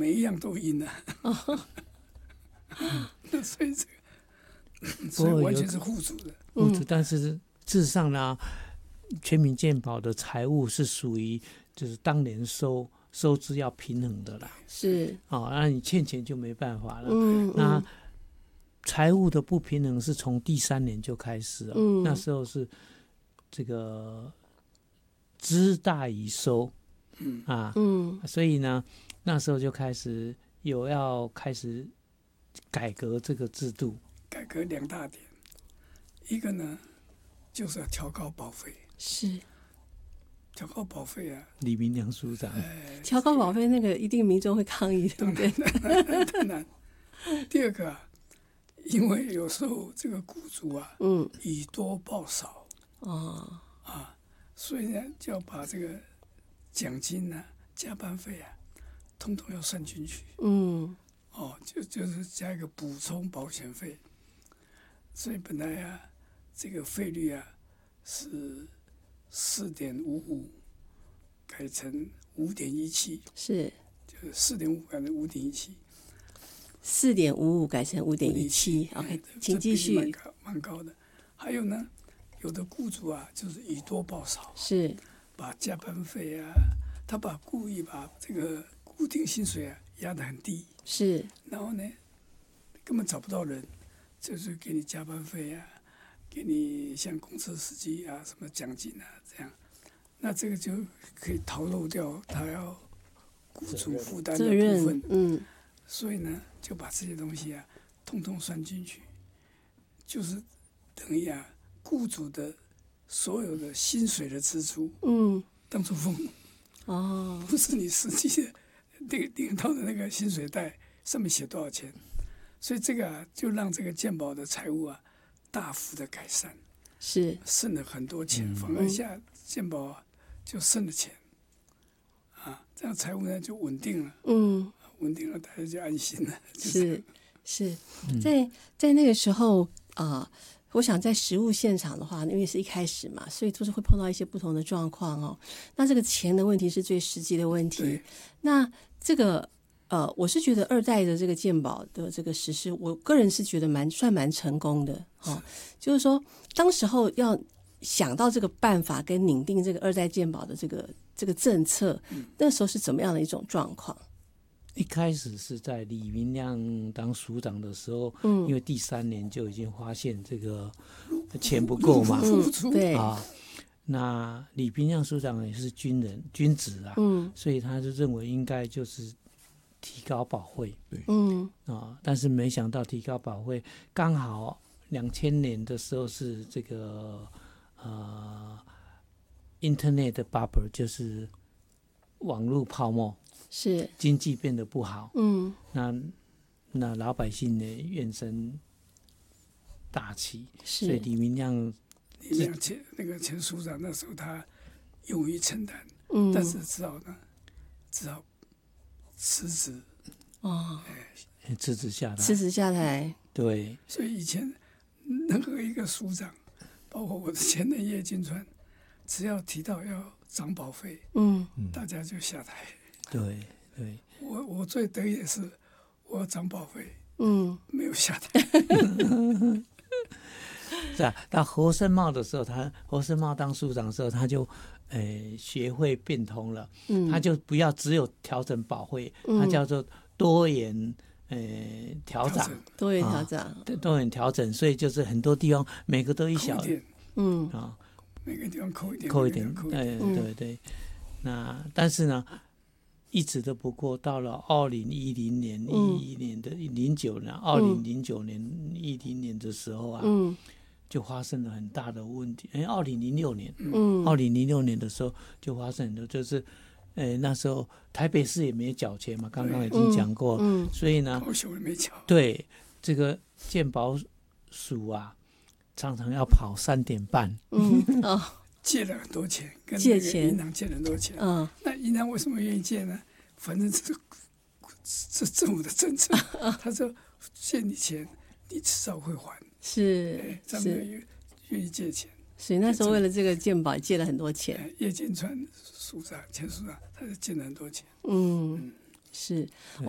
每一样都赢了。所以这个，所以完全是互助的。 但是事实上呢，全民健保的财务是属于就是当年收支要平衡的啦。 是那你欠钱就没办法了。那财务的不平衡是从第3年就开始了。那时候是这个支大于收。所以呢，那时候就开始要开始改革这个制度。 改革2大点，一个呢就是要调高保费。 是调高保费啊， 李明良署长， 调高保费那个一定民众会抗议，对不对？ 当然。第二个啊，因为有时候这个雇主啊，以多报少所以呢就要把这个奖金啊、加班费啊，通通要算进去。就是加一个补充保险费。所以本来啊，这个费率啊是4.55，改成5.17， 是就是4.5改成5.17。 4.55改成5.17 ，OK， 请继续。 蛮高的。还有呢，有的雇主啊，就是以多报少， 是把加班费啊，他故意把这个固定薪水啊压得很低， 是， 然后呢，根本找不到人，就是给你加班费啊，给你像公车司机啊什么奖金啊这样，那这个就可以逃漏掉他要雇主负担的部分。所以呢，就把这些东西啊，通通算进去，就是等于啊，雇主的所有的薪水的支出，当作分母。不是你实际的领到的那个薪水袋上面写多少钱。所以这个啊，就让这个健保的财务啊大幅的改善， 是剩了很多钱，反而下健保啊就剩了钱，这样财务呢就稳定了。稳定了，大家就安心了。 是，在那个时候我想在实务现场的话，因为是一开始嘛，所以都是会碰到一些不同的状况那这个钱的问题是最实际的问题。那这个我是觉得2代的这个健保的这个实施，我个人是觉得算蛮成功的就是说，当时候要想到这个办法跟拟定这个2代健保的这个政策，那时候是怎么样的一种状况？ 一开始是在李明亮当署长的时候，因为第3年就已经发现这个钱不够嘛， 对那李明亮署长也是军职所以他就认为应该就是提高保费，但是没想到提高保费刚好2000年的时候是这个Internet bubble， 就是网络泡沫。 是经济变得不好，那老百姓呢怨声大起，所以李明亮那个前署长那时候他勇于承担，但是只好辞职辞职下台。 对， 所以以前任何一个署长，包括我的前任叶金川，只要提到要涨保费，大家就下台。 对， 我最得意的是我要涨保费，没有下台。 是啊，到侯胜茂的时候，侯胜茂当署长的时候，他就学会变通了，他就不要只有调整保费，他叫做多元调整， 多元调整， 多元调整，所以就是很多地方每个都一小， 每个地方扣一点， 对。那但是呢，一直都不过，到了2010年、11年的09年、2009年、10年的时候就发生了很大的问题。2006年的时候就发生很多，就是那时候台北市也没缴钱嘛，刚刚已经讲过，所以呢， 高雄也没缴。 对，这个健保署啊，常常要跑3点半。 借了很多钱，跟借钱银行借了很多钱。那银行为什么愿意借呢？反正这是政府的政策，他说借你钱，你迟早会还。 是， 他们愿意借钱。 所以那时候为了这个健保借了很多钱。 叶金川署长、前署长，他就借了很多钱。 是